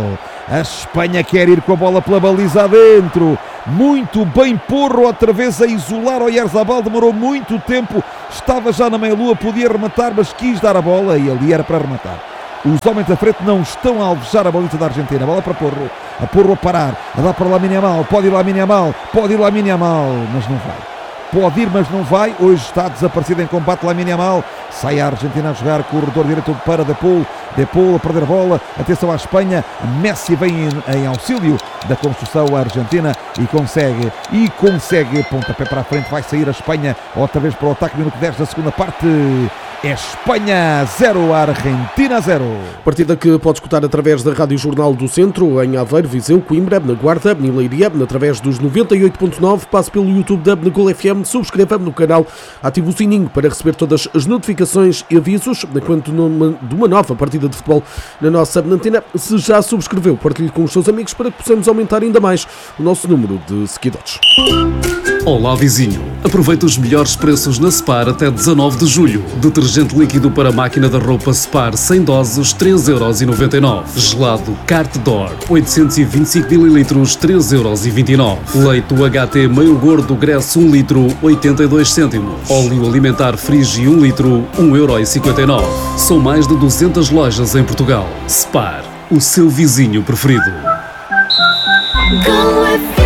A Espanha quer ir com a bola pela baliza adentro. Muito bem Porro, outra vez a isolar Oyarzabal, demorou muito tempo, estava já na meia-lua, podia rematar, mas quis dar a bola e ali era para rematar. Os homens da frente não estão a alvejar a baliza da Argentina. A bola para Porro, a Porro a parar, a dar para Lamine Yamal, pode ir Lamine Yamal, mas não vai. Pode ir, mas não vai. Hoje está desaparecido em combate Lamine Yamal. Sai a Argentina a jogar, corredor direito para De Paul a perder a bola. Atenção à Espanha. Messi vem em auxílio da construção argentina e consegue pontapé para a frente. Vai sair a Espanha outra vez para o ataque. Minuto 10 da segunda parte. É Espanha 0, Argentina 0. Partida que pode escutar através da Rádio Jornal do Centro, em Aveiro, Viseu, Coimbra, na Guarda, em Leiria, através dos 98.9, passe pelo YouTube da Gol FM, subscreva no canal, ative o sininho para receber todas as notificações e avisos quanto de uma nova partida de futebol na nossa antena. Se já subscreveu, partilhe com os seus amigos para que possamos aumentar ainda mais o nosso número de seguidores. Olá vizinho, aproveita os melhores preços na Spar até 19 de julho. Detergente líquido para máquina da roupa Spar 100 doses 3,99€. Gelado Carte d'Or 825ml 3,29€. Leite UHT meio gordo Gresso 1 litro 82 cêntimos. Óleo alimentar Frigi 1 litro 1,59€. São mais de 200 lojas em Portugal. Spar, o seu vizinho preferido. Gol FM.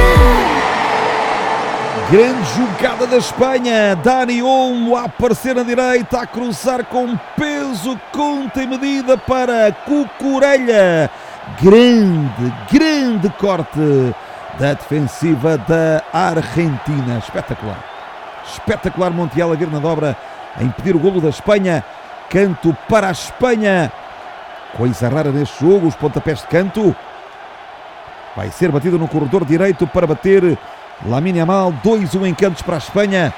Grande jogada da Espanha, Dani Olmo a aparecer na direita, a cruzar com peso, conta e medida para Cucurella. Grande corte da defensiva da Argentina. Espetacular Montiel a vir na dobra, a impedir o golo da Espanha. Canto para a Espanha. Coisa rara neste jogo, os pontapés de canto. Vai ser batido no corredor direito para bater Lamine Yamal. 2-1 em cantos para a Espanha.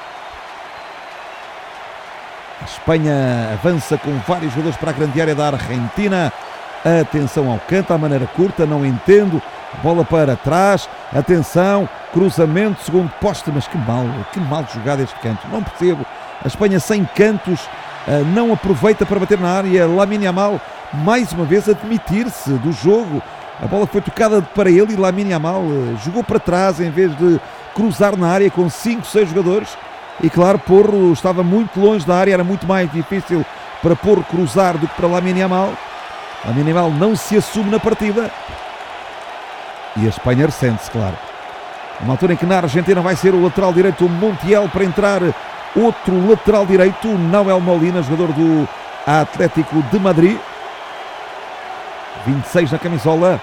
A Espanha avança com vários jogadores para a grande área da Argentina. Atenção ao canto, à maneira curta, não entendo. Bola para trás, atenção, cruzamento, segundo poste, mas que mal jogada este canto, não percebo. A Espanha sem cantos, não aproveita para bater na área. Lamine Yamal mais uma vez a demitir-se do jogo. A bola foi tocada para ele e Lamine Yamal jogou para trás em vez de cruzar na área com 5, 6 jogadores. E claro, Porro estava muito longe da área, era muito mais difícil para Porro cruzar do que para Lamine Yamal. Lamine Yamal não se assume na partida. E a Espanha ressente-se, claro. Uma altura em que na Argentina vai ser o lateral direito o Montiel para entrar outro lateral direito, Nahuel Molina, jogador do Atlético de Madrid. 26 na camisola.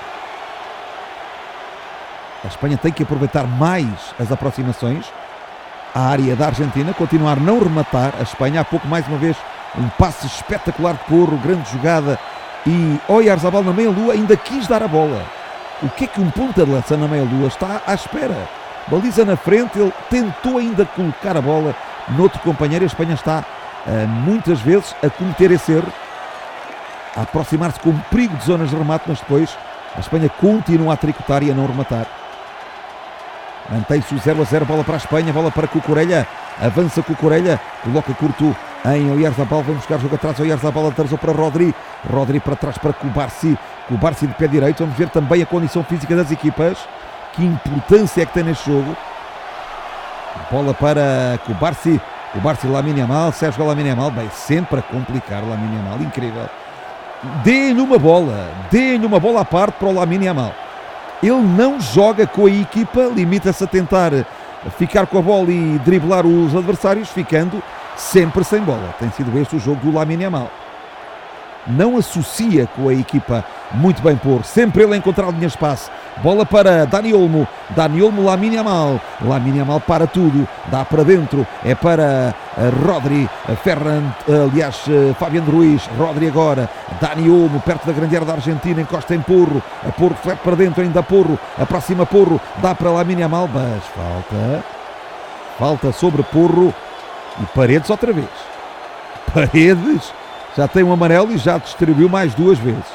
A Espanha tem que aproveitar mais as aproximações à área da Argentina, continuar a não rematar. A Espanha, há pouco mais uma vez, um passe espetacular de Porro, grande jogada. E Oyarzabal na meia-lua ainda quis dar a bola. O que é que um ponta de lança na meia-lua está à espera? Baliza na frente, ele tentou ainda colocar a bola noutro companheiro. A Espanha está muitas vezes a cometer esse erro, a aproximar-se com perigo de zonas de remate, mas depois a Espanha continua a tricotar e a não rematar. Mantém-se o 0-0, bola para a Espanha, bola para Cucurella, avança Cucurella, coloca curto em Oyarzabal, vem buscar jogo atrás, Oyarzabal atrasou para Rodri para trás para Cubarsí de pé direito. Vamos ver também a condição física das equipas, que importância é que tem neste jogo. Bola para Cubarsí, Lamine Yamal, Sérgio Lamine Yamal, bem, sempre a complicar Lamine Yamal, incrível. Dê-lhe uma bola à parte para o Lamine Yamal. Ele não joga com a equipa, limita-se a tentar ficar com a bola e driblar os adversários, ficando sempre sem bola. Tem sido este o jogo do Lamine Yamal. Não associa com a equipa muito bem por sempre ele a encontrar a linha de espaço. Bola para Dani Olmo, Lamine Yamal para tudo, dá para dentro, é para Rodri, Fabián Ruiz, Rodri agora, Dani Olmo perto da grande área da Argentina, encosta em Porro, Porro flete para dentro, ainda Porro, aproxima Porro, dá para Lamine Yamal, mas falta sobre Porro e Paredes outra vez. Paredes já tem um amarelo e já distribuiu mais 2 vezes.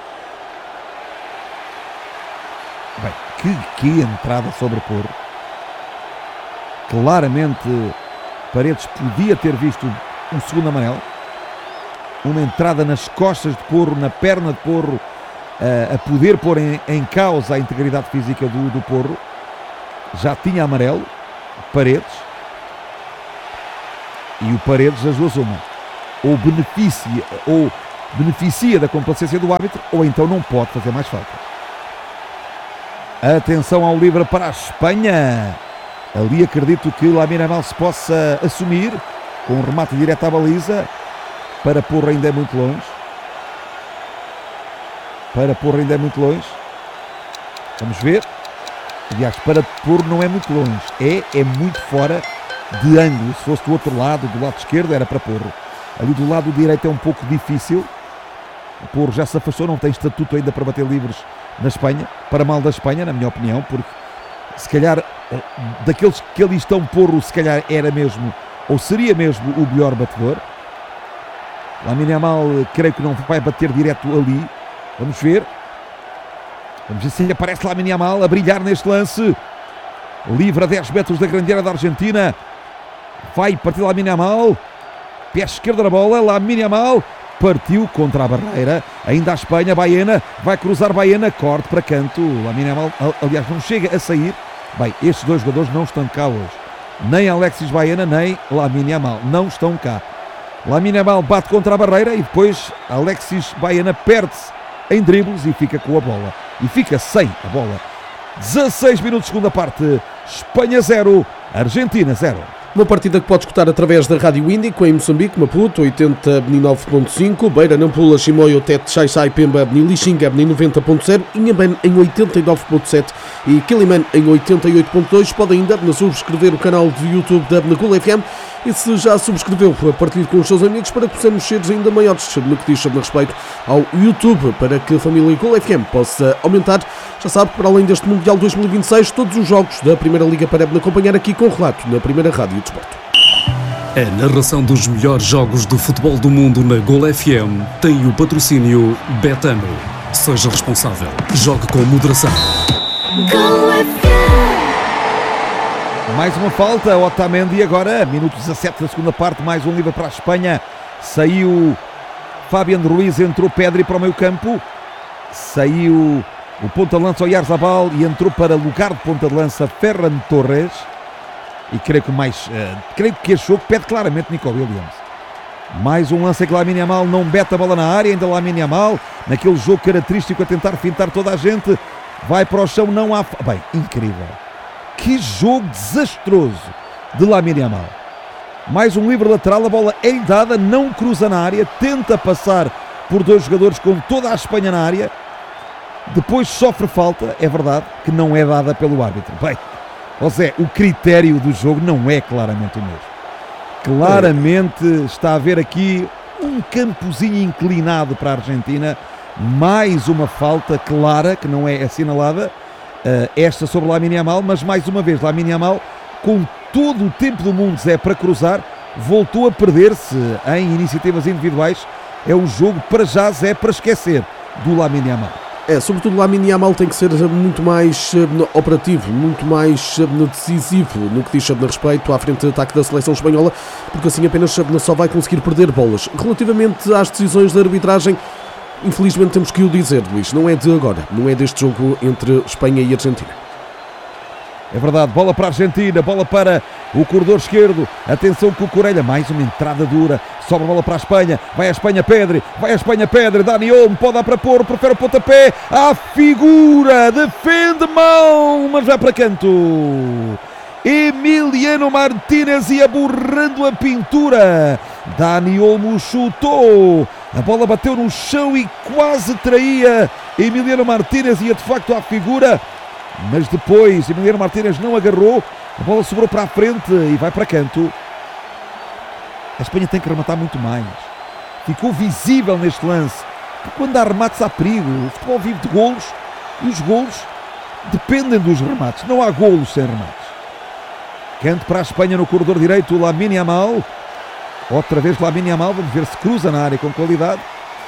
Bem, que entrada sobre Porro. Claramente Paredes podia ter visto um segundo amarelo. Uma entrada nas costas de Porro, na perna de Porro, a poder pôr em causa a integridade física do Porro. Já tinha amarelo, Paredes, e o Paredes das duas uma, ou beneficia da complacência do árbitro, ou então não pode fazer mais falta. Atenção ao livre para a Espanha. Ali acredito que Lamine Yamal se possa assumir com um remate direto à baliza. Para Porro ainda é muito longe. Vamos ver. Aliás, para Porro não é muito longe. É muito fora de ângulo. Se fosse do outro lado, do lado esquerdo, era para Porro. Ali do lado direito é um pouco difícil. O Porro já se afastou, não tem estatuto ainda para bater livres na Espanha. Para mal da Espanha, na minha opinião, porque se calhar daqueles que ali estão, Porro se calhar era mesmo, ou seria mesmo o melhor batedor. Lamine Yamal creio que não vai bater direto ali. Vamos ver se aparece Lamine Yamal a brilhar neste lance. Livre a 10 metros da grande área da Argentina. Vai partir Lamine Yamal. Pé esquerdo na bola. Lamine Yamal partiu contra a barreira. Ainda a Espanha. Baena vai cruzar. Baena, corte para canto. Lamine Yamal, aliás, não chega a sair. Bem, estes dois jogadores não estão cá hoje. Nem Alexis Baena, nem Lamine Yamal. Não estão cá. Lamine Yamal bate contra a barreira e depois Alexis Baena perde-se em dribles e fica com a bola. E fica sem a bola. 16 minutos, segunda parte. Espanha 0, Argentina 0. Uma partida que pode escutar através da Rádio Índico em Moçambique, Maputo, 89.5, Beira, Nampula, Chimoio, Tete, Xai-Xai, Pemba, Lixinga, 90.0, Inhambane em 89.7 e Quilimane em 88.2. Pode ainda subscrever o canal de YouTube da Gol FM e se já subscreveu, partilhe com os seus amigos para que possamos ser ainda maiores no que diz respeito ao YouTube, para que a família Gol FM possa aumentar. Já sabe que para além deste Mundial 2026, todos os jogos da Primeira Liga para acompanhar aqui com relato na Primeira Rádio de Desporto. A narração dos melhores jogos do futebol do mundo na Gol FM tem o patrocínio Betano. Seja responsável. Jogue com moderação. Gol FM. Mais uma falta, Otamendi agora, minuto 17 da segunda parte, mais um livre para a Espanha. Saiu Fabián Ruiz, entrou Pedri para o meio campo. Saiu o ponta de lança Oyarzabal e entrou para lugar de ponta de lança Ferran Torres. E creio que este jogo pede claramente Nico Williams. Mais um lance que Lamine Yamal não bete a bola na área, ainda Lamine Yamal, naquele jogo característico a tentar fintar toda a gente. Vai para o chão, não há... Bem, incrível. Que jogo desastroso de Lamine Yamal. Mais um livre lateral, a bola é dada, não cruza na área, tenta passar por dois jogadores com toda a Espanha na área. Depois sofre falta, é verdade, que não é dada pelo árbitro. Bem, José, o critério do jogo não é claramente o mesmo. Claramente está a haver aqui um campozinho inclinado para a Argentina. Mais uma falta clara, que não é assinalada. Esta sobre Lamine Yamal, mas mais uma vez Lamine Yamal, com todo o tempo do mundo, Zé, para cruzar, voltou a perder-se em iniciativas individuais. É um jogo para já, Zé, para esquecer do Lamine Yamal. Sobretudo Lamine Yamal tem que ser muito mais operativo, muito mais decisivo no que diz respeito à frente de ataque da seleção espanhola, porque assim apenas só vai conseguir perder bolas. Relativamente às decisões da arbitragem, infelizmente temos que o dizer, Luís, não é de agora, não é deste jogo entre Espanha e Argentina. É verdade, bola para a Argentina, bola para o corredor esquerdo, atenção com o Corelha, mais uma entrada dura, sobra a bola para a Espanha, vai a Espanha Pedri, Dani Olmo pode dar para Porro, prefere o pontapé, a figura, defende mal, mas vai para canto. Emiliano Martínez ia borrando a pintura, Dani Olmo chutou, a bola bateu no chão e quase traía Emiliano Martínez, ia de facto à figura. Mas depois Emiliano Martínez não agarrou, a bola sobrou para a frente e vai para canto. A Espanha tem que rematar muito mais. Ficou visível neste lance que quando há remates há perigo. O futebol vive de golos e os golos dependem dos remates. Não há golos sem remates. Canto para a Espanha no corredor direito, Lamine Yamal. Outra vez Lamine Yamal, vamos ver se cruza na área com qualidade.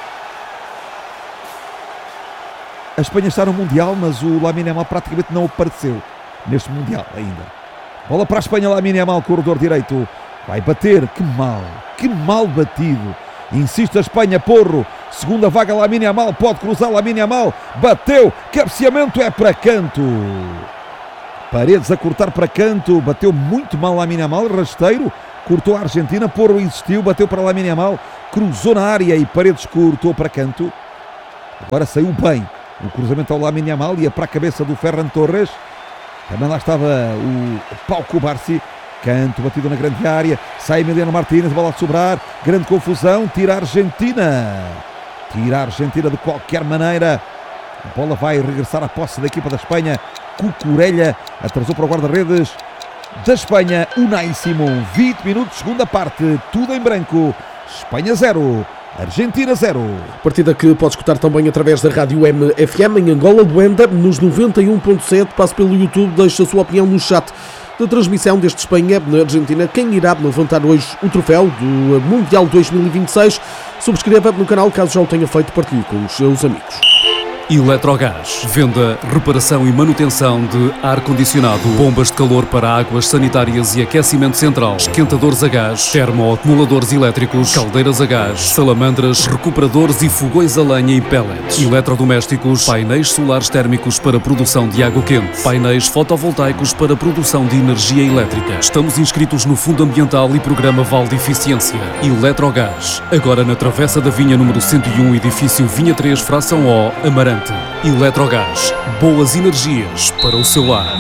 A Espanha está no Mundial, mas o Lamine Yamal praticamente não apareceu neste Mundial ainda. Bola para a Espanha, Lamine Yamal, corredor direito. Vai bater, que mal batido. Insiste a Espanha, Porro. segunda vaga, Lamine Yamal, pode cruzar, Lamine Yamal, bateu, cabeceamento é para canto. Paredes a cortar para canto, bateu muito mal Lamine Yamal, rasteiro, cortou a Argentina, Porro insistiu, bateu para Lamine Yamal, cruzou na área e Paredes cortou para canto. Agora saiu bem o cruzamento ao Lamine Yamal, ia para a cabeça do Ferran Torres, também lá estava o Pau Cubarsí, canto batido na grande área, sai Emiliano Martínez, bola a sobrar, grande confusão, tira a Argentina de qualquer maneira, a bola vai regressar à posse da equipa da Espanha. Cucurella atrasou para o guarda-redes da Espanha, Unai Simón. 20 minutos, segunda parte, tudo em branco. Espanha 0, Argentina 0. Partida que pode escutar também através da Rádio MFM em Angola, Luanda, nos 91.7. Passe pelo YouTube, deixe a sua opinião no chat da transmissão deste Espanha na Argentina. Quem irá levantar hoje o troféu do Mundial 2026? Subscreva no canal, caso já o tenha feito, partilhe com os seus amigos. Eletrogás. Venda, reparação e manutenção de ar-condicionado, bombas de calor para águas sanitárias e aquecimento central, esquentadores a gás, termoacumuladores elétricos, caldeiras a gás, salamandras, recuperadores e fogões a lenha e pellets, eletrodomésticos, painéis solares térmicos para produção de água quente, painéis fotovoltaicos para produção de energia elétrica. Estamos inscritos no Fundo Ambiental e Programa Val de Eficiência. Eletrogás. Agora na Travessa da Vinha número 101, edifício Vinha 3, fração O, Amarante. Eletrogás, boas energias para o seu lar.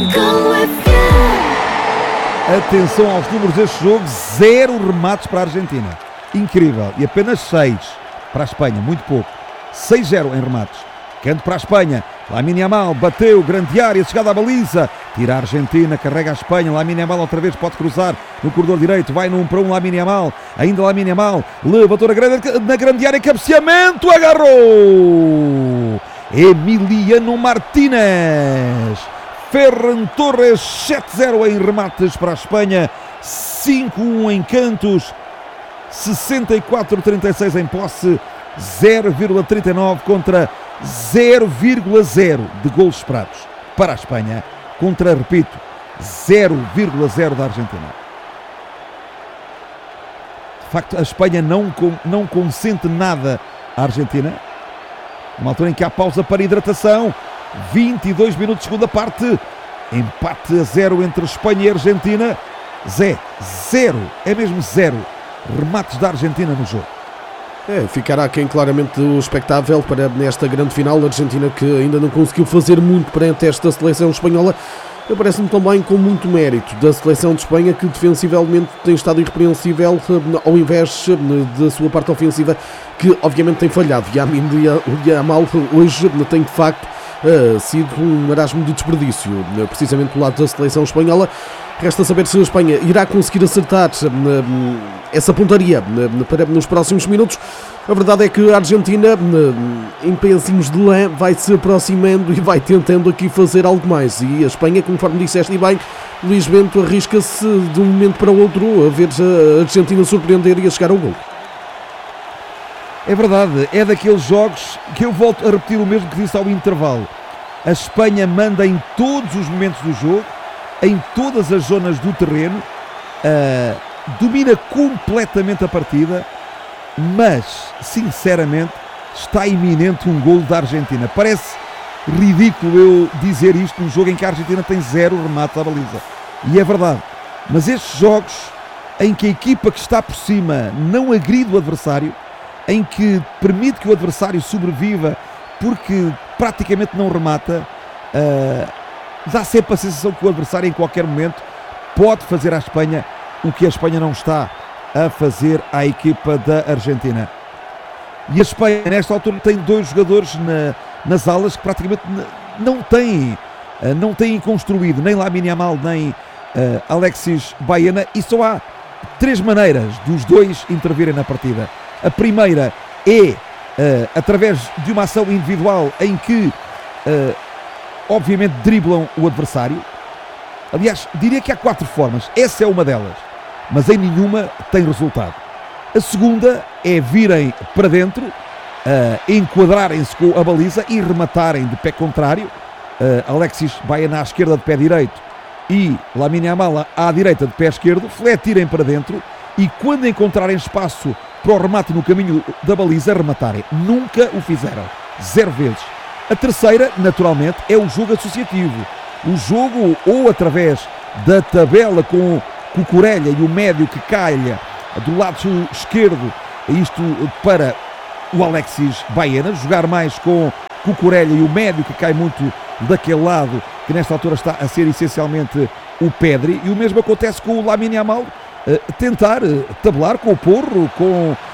Atenção aos números deste jogo, 0 remates para a Argentina, incrível, e apenas 6 para a Espanha, muito pouco. 6-0 em remates. Canto para a Espanha, Lamine Yamal bateu, grande área, chegada à baliza, tira a Argentina, carrega a Espanha, Lamine Yamal outra vez pode cruzar no corredor direito, vai no 1 para 1, Lamine Yamal, ainda Lamine Yamal, levantou na grande área, cabeceamento, agarrou Emiliano Martínez. Ferran Torres, 7-0 em remates para a Espanha, 5-1 em cantos, 64-36 em posse, 0,39 contra 0,0 de golos esperados para a Espanha, contra, repito, 0,0 da Argentina. De facto, a Espanha não consente nada à Argentina, numa altura em que há pausa para hidratação. 22 minutos de segunda parte, empate a 0 entre Espanha e Argentina. Zero, é mesmo 0 remates da Argentina no jogo. Ficará quem claramente o espectável para nesta grande final. A Argentina, que ainda não conseguiu fazer muito perante esta seleção espanhola, parece-me também com muito mérito da seleção de Espanha, que defensivamente tem estado irrepreensível, ao invés da sua parte ofensiva, que obviamente tem falhado. Lamine Yamal hoje tem de facto sido um marasmo de desperdício, precisamente do lado da seleção espanhola. Resta saber se a Espanha irá conseguir acertar essa pontaria nos próximos minutos. A verdade é que a Argentina, em pezinhos de lã, vai se aproximando e vai tentando aqui fazer algo mais. E a Espanha, conforme disseste bem, Luís Bento, arrisca-se de um momento para o outro a ver a Argentina surpreender e a chegar ao gol. É verdade, é daqueles jogos que eu volto a repetir o mesmo que disse ao intervalo. A Espanha manda em todos os momentos do jogo, em todas as zonas do terreno, domina completamente a partida, mas, sinceramente, está iminente um golo da Argentina. Parece ridículo eu dizer isto num jogo em que a Argentina tem 0 remates à baliza. E é verdade. Mas estes jogos em que a equipa que está por cima não agride o adversário, em que permite que o adversário sobreviva porque praticamente não remata, dá sempre a sensação que o adversário em qualquer momento pode fazer à Espanha o que a Espanha não está a fazer à equipa da Argentina. E a Espanha nesta altura tem 2 jogadores nas alas que praticamente não têm construído, nem Lamine Yamal nem Alexis Baena, e só há 3 maneiras dos 2 intervirem na partida. A primeira é através de uma ação individual em que obviamente driblam o adversário. Aliás, diria que há 4 formas, essa é uma delas, mas em nenhuma tem resultado. A segunda é virem para dentro, enquadrarem-se com a baliza e rematarem de pé contrário. Alexis Baena à esquerda de pé direito e Lamine Yamal à direita de pé esquerdo, fletirem para dentro e quando encontrarem espaço para o remate no caminho da baliza rematarem. Nunca o fizeram. 0 vezes. A terceira, naturalmente, é o jogo associativo. O jogo ou através da tabela com Cucurella e o médio que calha do lado esquerdo, isto para o Alexis Baena, jogar mais com Cucurella e o médio que cai muito daquele lado, que nesta altura está a ser essencialmente o Pedri, e o mesmo acontece com o Lamine Yamal, tentar tabelar com o Porro, com